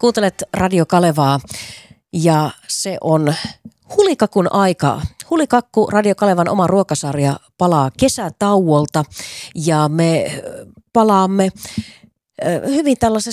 Kuuntelet Radio Kalevaa ja se on hulikakun aika. Hulikakku, Radio Kalevan oma ruokasarja, palaa kesätauolta ja me palaamme hyvin tällaisessa